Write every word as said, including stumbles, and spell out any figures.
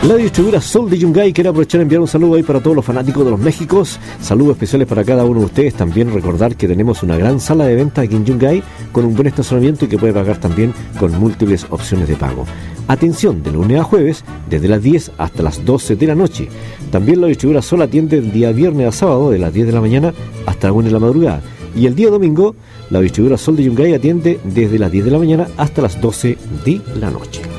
La distribuidora Sol de Yungay quiere aprovechar a enviar un saludo ahí para todos los fanáticos de los Méxicos. Saludos especiales para cada uno de ustedes. También recordar que tenemos una gran sala de venta aquí en Yungay con un buen estacionamiento y que puede pagar también con múltiples opciones de pago. Atención, de lunes a jueves, desde las diez hasta las doce de la noche. También la distribuidora Sol atiende el día viernes a sábado de las diez de la mañana hasta la una de la madrugada. Y el día domingo, la distribuidora Sol de Yungay atiende desde las diez de la mañana hasta las doce de la noche.